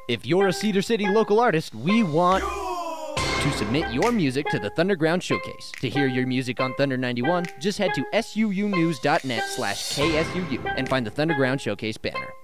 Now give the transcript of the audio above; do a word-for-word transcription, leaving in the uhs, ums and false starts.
If you're a Cedar City local artist, we want to submit your music to the Thunderground Showcase. To hear your music on Thunder ninety-one, just head to suunews.net slash KSUU and find the Thunderground Showcase banner.